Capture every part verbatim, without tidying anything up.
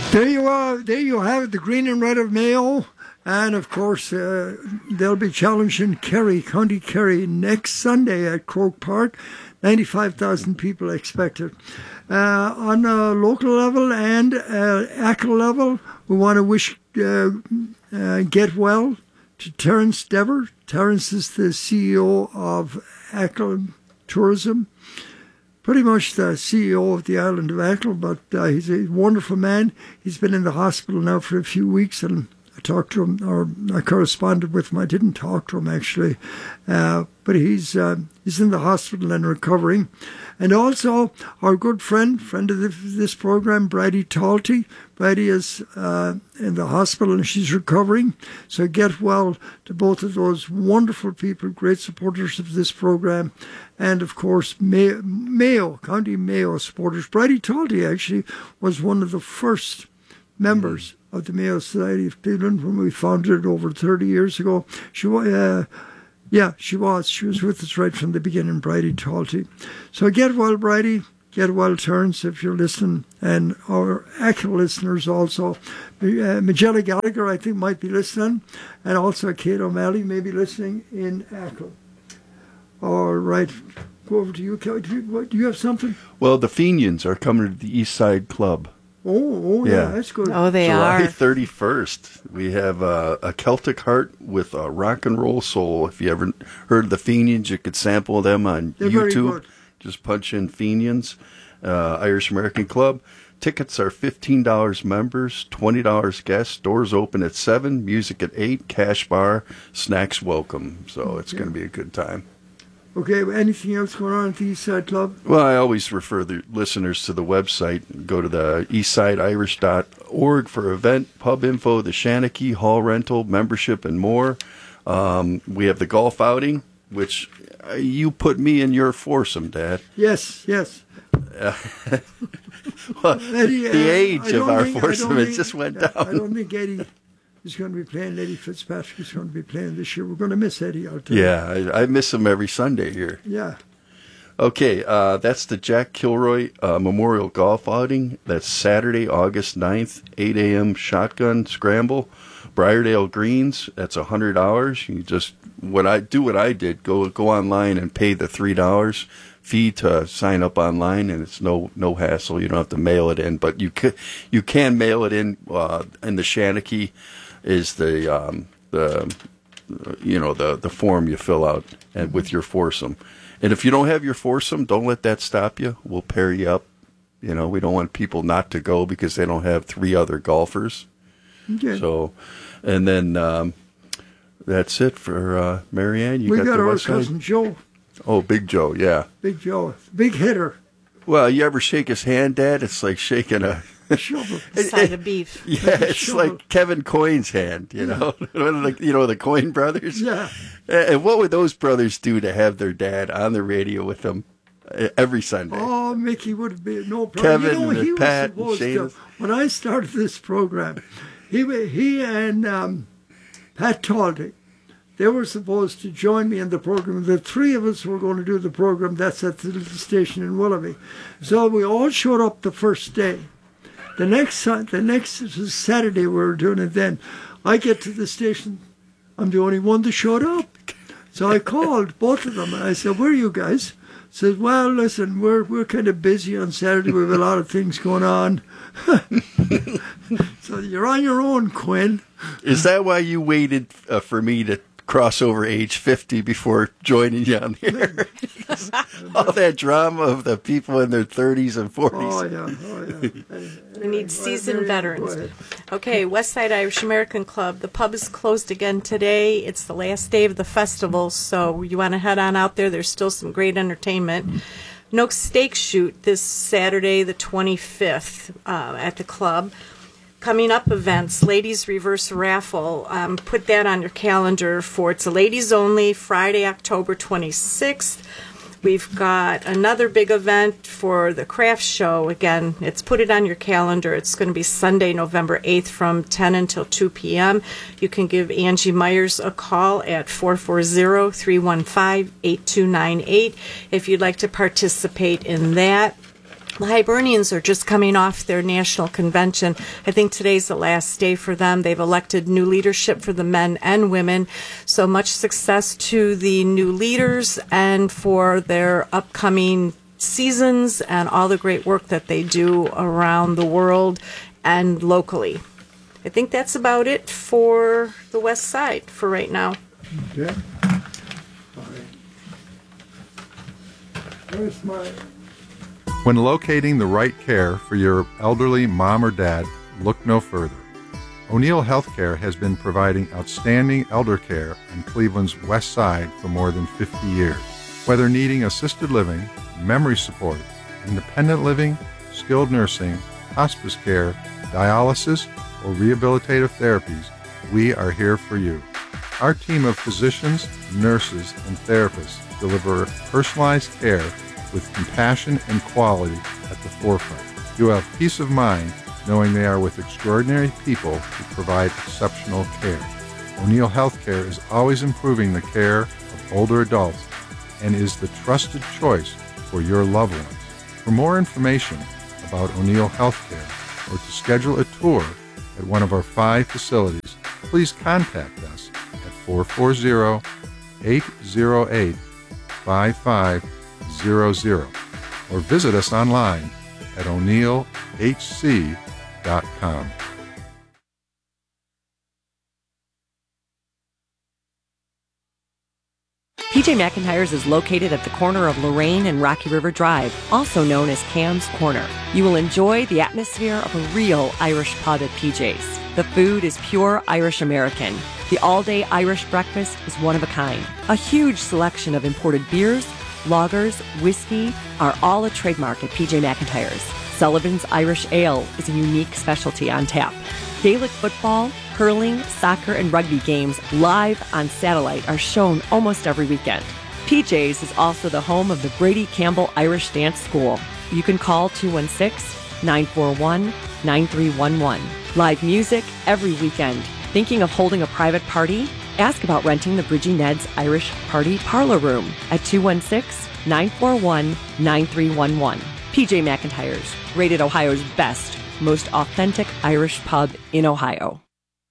There you are. There you have it, the green and red of Mayo. And, of course, uh, they'll be challenging Kerry, County Kerry, next Sunday at Croke Park. ninety-five thousand people expected. Uh, on a local level and uh, Achill level, we want to wish uh, uh, get well to Terence Dever. Terence is the C E O of Achill Tourism. Pretty much the C E O of the island of Achill, but uh, he's a wonderful man. He's been in the hospital now for a few weeks, and I talked to him, or I corresponded with him. I didn't talk to him, actually. Uh, but he's uh, he's in the hospital and recovering. And also, our good friend, friend of the, this program, Bridie Talty. Bridie is uh, in the hospital and she's recovering. So get well to both of those wonderful people, great supporters of this program. And, of course, Mayo, Mayo County Mayo supporters. Bridie Talty, actually, was one of the first members mm. of the Mayo Society of Cleveland when we founded it over thirty years ago. She uh, Yeah, she was. She was with us right from the beginning, Bridie Talty. So get well, Bridie. Get well, Terence, if you're listening. And our Achill listeners also. Uh, Magella Gallagher, I think, might be listening. And also Kate O'Malley may be listening in Achill. All right. Go over to you. Do you, do you have something? Well, the Fenians are coming to the East Side Club. Oh, oh yeah. yeah, that's good. Oh, they July are. July thirty-first. We have uh, a Celtic Heart with a rock and roll soul. If you ever heard of the Fenians, you could sample them on They're YouTube. Just punch in Fenians, uh, Irish American Club. Tickets are fifteen dollars members, twenty dollars guests. Doors open at seven, music at eight, cash bar, snacks welcome. So okay. It's going to be a good time. Okay, anything else going on at the East Side Club? Well, I always refer the listeners to the website. Go to the eastside irish dot org for event, pub info, the Shanachie, hall rental, membership, and more. Um, we have the golf outing, which uh, you put me in your foursome, Dad. Yes, yes. Uh, well, Eddie, uh, the age of our think, foursome, it think, just went down. I don't think Eddie is going to be playing. Eddie Fitzpatrick is going to be playing this year. We're going to miss Eddie, I'll tell yeah, you. I, I miss him every Sunday here. Yeah. Okay, uh, that's the Jack Kilroy uh, Memorial Golf Outing. That's Saturday, August ninth, eight a.m. shotgun scramble. Briardale Greens, that's one hundred dollars. You just what I do what I did, go go online and pay the three dollars fee to sign up online, and it's no no hassle. You don't have to mail it in, but you can you can mail it in uh, in the Shanachie is the um, the you know the the form you fill out and with your foursome. And if you don't have your foursome, don't let that stop you. We'll pair you up. You know, we don't want people not to go because they don't have three other golfers. Okay. So, and then um, that's it for uh, Marianne. You we got, got the our website? cousin Joe. Oh, Big Joe, yeah. Big Joe, big hitter. Well, you ever shake his hand, Dad? It's like shaking a shovel. Side of beef. Yeah, it's shovel. like Kevin Coyne's hand. You know, you know the Coyne brothers. Yeah. And what would those brothers do to have their dad on the radio with them every Sunday? Oh, Mickey would have been no problem. Kevin you know, and he Pat was and supposed to, when I started this program, he he and um, Pat Taldy, they were supposed to join me in the program. The three of us were going to do the program. That's at the little station in Willoughby. So we all showed up the first day. The next the next Saturday we were doing it then. I get to the station. I'm the only one that showed up. So I called both of them and I said, "Where are you guys?" Says, "Well, listen, we're we're kind of busy on Saturday. We have a lot of things going on." So you're on your own, Quinn. Is that why you waited uh, for me to cross over age fifty before joining you on here? All that drama of the people in their thirties and forties. Oh, yeah. Oh, yeah. We need seasoned veterans. Okay, Westside Irish American Club. The pub is closed again today. It's the last day of the festival, so you want to head on out there. There's still some great entertainment. Noakes Steak Shoot this Saturday, the twenty-fifth, uh, at the club. Coming up events, Ladies Reverse Raffle. Um, put that on your calendar for, it's a ladies only, Friday, October twenty-sixth. We've got another big event for the craft show. Again, it's put it on your calendar. It's going to be Sunday, November eighth from ten until two p.m. You can give Angie Myers a call at four four zero, three one five, eight two nine eight if you'd like to participate in that. The Hibernians are just coming off their national convention. I think today's the last day for them. They've elected new leadership for the men and women. So much success to the new leaders and for their upcoming seasons and all the great work that they do around the world and locally. I think that's about it for the West Side for right now. Okay. Where's my... When locating the right care for your elderly mom or dad, look no further. O'Neill Healthcare has been providing outstanding elder care in Cleveland's West Side for more than fifty years. Whether needing assisted living, memory support, independent living, skilled nursing, hospice care, dialysis, or rehabilitative therapies, we are here for you. Our team of physicians, nurses, and therapists deliver personalized care with compassion and quality at the forefront. You have peace of mind knowing they are with extraordinary people who provide exceptional care. O'Neill Healthcare is always improving the care of older adults and is the trusted choice for your loved ones. For more information about O'Neill Healthcare or to schedule a tour at one of our five facilities, please contact us at four four zero, eight zero eight, five five zero zero or visit us online at o'neill h c dot com. P J McIntyre's is located at the corner of Lorraine and Rocky River Drive, also known as Cam's Corner. You will enjoy the atmosphere of a real Irish pub at P J's. The food is pure Irish American. The all-day Irish breakfast is one of a kind. A huge selection of imported beers, lagers, whiskey are all a trademark at P J McIntyre's. Sullivan's Irish Ale is a unique specialty on tap. Gaelic football, hurling, soccer, and rugby games live on satellite are shown almost every weekend. P J's is also the home of the Brady Campbell Irish Dance School. You can call two one six, nine four one, nine three one one. Live music every weekend. Thinking of holding a private party? Ask about renting the Bridgie Ned's Irish Party Parlor Room at two one six, nine four one, nine three one one. P J McIntyre's, rated Ohio's best, most authentic Irish pub in Ohio.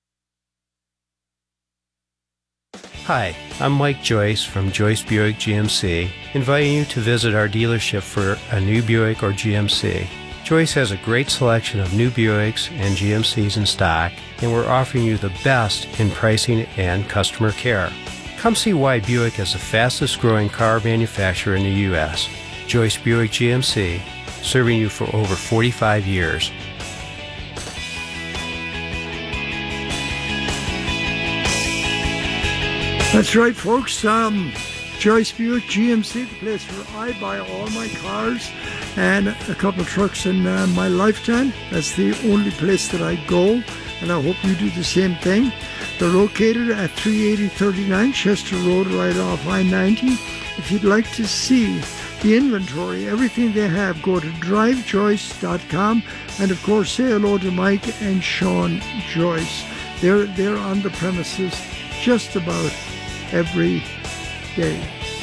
Hi, I'm Mike Joyce from Joyce Buick G M C, inviting you to visit our dealership for a new Buick or G M C. Joyce has a great selection of new Buicks and G M Cs in stock, and we're offering you the best in pricing and customer care. Come see why Buick is the fastest growing car manufacturer in the U S Joyce Buick G M C, serving you for over forty-five years. That's right, folks. Um, Joyce Buick G M C, the place where I buy all my cars and a couple of trucks in uh, my lifetime. That's the only place that I go, and I hope you do the same thing. They're located at three eighty thirty-nine Chester Road, right off I ninety. If you'd like to see the inventory, everything they have, go to drive joyce dot com, and of course say hello to Mike and Sean Joyce. They're, they're on the premises just about every day.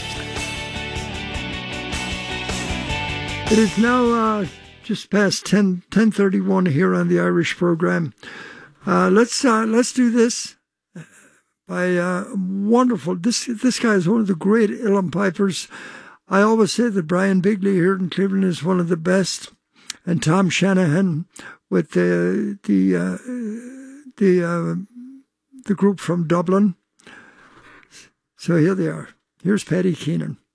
It is now uh, just past ten thirty-one here on the Irish program. Uh, let's uh, let's do this by uh, wonderful. This this guy is one of the great uilleann pipers. I always say that Brian Bigley here in Cleveland is one of the best, and Tom Shanahan with the the uh, the uh, the group from Dublin. So here they are. Here's Paddy Keenan.